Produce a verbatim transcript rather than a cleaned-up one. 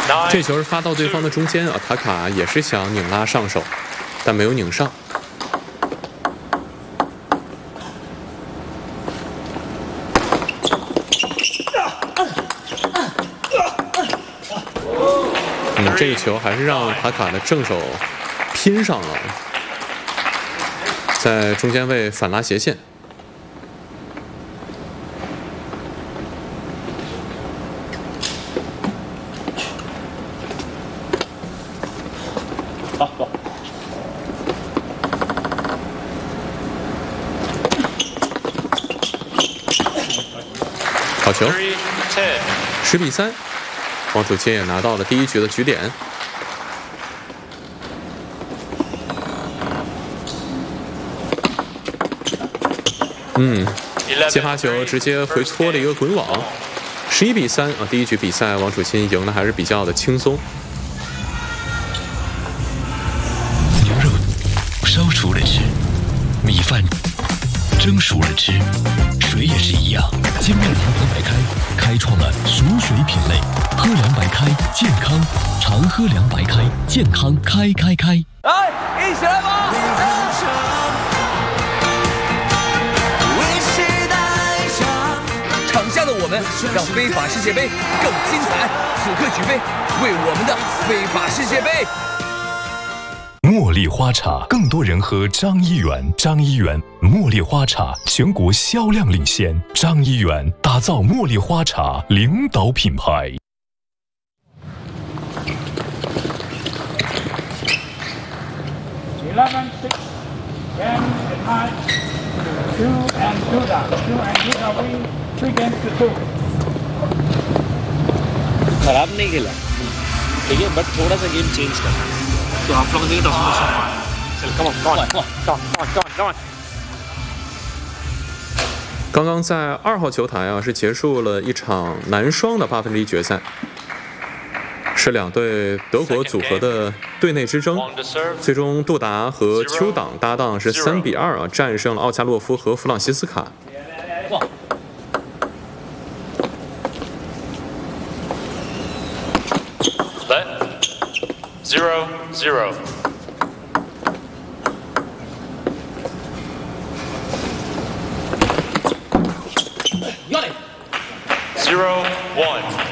这球是发到对方的中间啊，塔卡也是想拧拉上手，但没有拧上。嗯，这个球还是让塔卡的正手拼上了，在中间位反拉斜线。 好球，十比三，王楚钦也拿到了第一局的局点。嗯，接发球直接回搓了一个滚网，十一比三啊！第一局比赛，王楚钦赢的还是比较的轻松。 牛肉烧熟了吃，米饭蒸熟了吃。 水也是一样，金麦郎喝白开开创了熟水品类，喝凉白开健康，常喝凉白开健康开开开。 来，一起来吧！场下的我们让非法世界杯更精彩，此刻举杯，为我们的非法世界杯。 茉莉花茶，更多人喝张一元。张一元茉莉花茶全国销量领先，张一元打造茉莉花茶领导品牌。 Eleven, six, ten, and nine, two and two down, two and two down, win three games to two. खराब नहीं खेला, ठीक है, बट थोड़ा सा गेम चेंज करना। तो आप लोगों ने दस चल come on come on come on come on come on。 刚刚在二号球台啊，是结束了一场男双的八分之一决赛，是两队德国组合的队内之争。最终，杜达和邱党搭档是三比二啊，战胜了奥恰洛夫和弗朗西斯卡。 来 ，zero zero。 Zero one.